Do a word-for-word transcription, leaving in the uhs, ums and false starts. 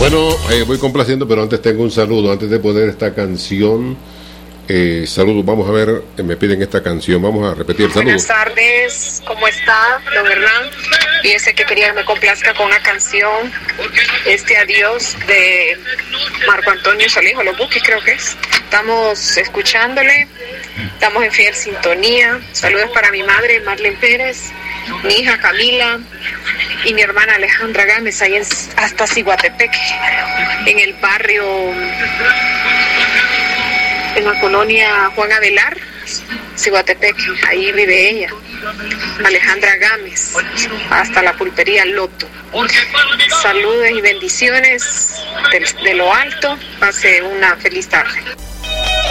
Bueno, eh, voy complaciendo, pero antes tengo un saludo, antes de poner esta canción. Eh, saludos, vamos a ver, eh, me piden esta canción, vamos a repetir el saludo. Buenas tardes, ¿cómo está, don Hernán? Fíjese que quería que me complazca con una canción, este Adiós de Marco Antonio Salejo, Los Buques creo que es. Estamos escuchándole, estamos en fiel sintonía. Saludos para mi madre, Marlene Pérez, mi hija Camila y mi hermana Alejandra Gámez, ahí en, hasta Ciguatepeque, en el barrio, en la colonia Juan Adelar, Ciguatepeque, ahí vive ella, Alejandra Gámez, hasta la pulpería Loto. Saludos y bendiciones de, de lo alto, pase una feliz tarde.